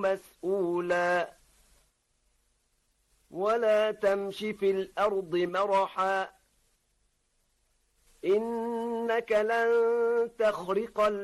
مسؤولا ولا تمش في الأرض مرحا إنك لن تخرق